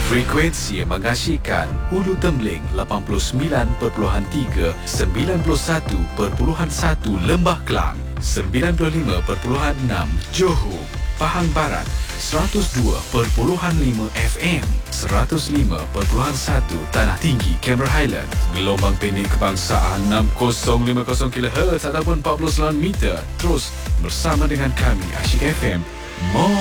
Frekuensi yang mengasyikkan Hulu Temling 89.3, 91.1 Lembah Kelang, 95.6 Johor, Pahang Barat, 102.5 FM, 105.1 Tanah Tinggi, Cameron Highland, gelombang pendek kebangsaan 6050 kHz ataupun 49 meter. Terus bersama dengan kami Asyik FM.